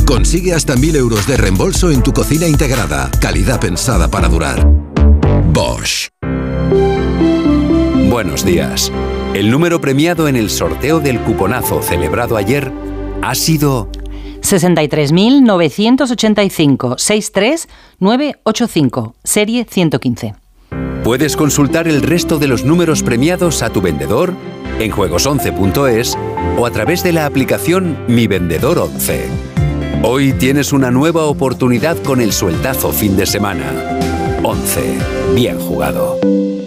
Consigue hasta 1.000 euros de reembolso en tu cocina integrada. Calidad pensada para durar. Bosch. Buenos días. El número premiado en el sorteo del cuponazo celebrado ayer ha sido 63.985 63985, serie 115. Puedes consultar el resto de los números premiados a tu vendedor en juegos11.es o a través de la aplicación Mi Vendedor 11. Hoy tienes una nueva oportunidad con el sueltazo fin de semana. 11. Bien jugado.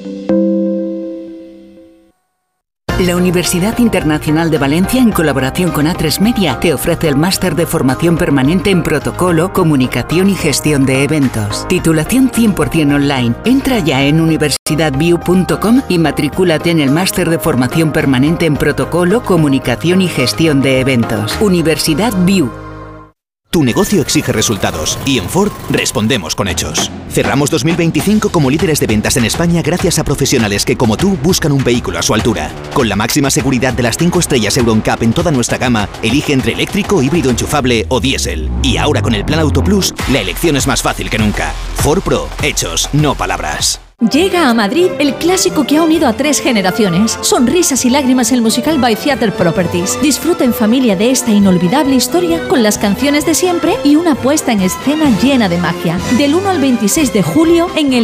La Universidad Internacional de Valencia, en colaboración con A3 Media, te ofrece el máster de formación permanente en protocolo, comunicación y gestión de eventos. Titulación 100% online. Entra ya en universidadview.com y matricúlate en el máster de formación permanente en protocolo, comunicación y gestión de eventos. Universidad View. Tu negocio exige resultados y en Ford respondemos con hechos. Cerramos 2025 como líderes de ventas en España gracias a profesionales que, como tú, buscan un vehículo a su altura. Con la máxima seguridad de las 5 estrellas Euro NCAP en toda nuestra gama, elige entre eléctrico, híbrido enchufable o diésel. Y ahora con el Plan Auto Plus, la elección es más fácil que nunca. Ford Pro, hechos, no palabras. Llega a Madrid el clásico que ha unido a 3 generaciones. Sonrisas y lágrimas, el musical by Theatre Properties. Disfruta en familia de esta inolvidable historia con las canciones de siempre y una puesta en escena llena de magia. Del 1 al 26 de julio en el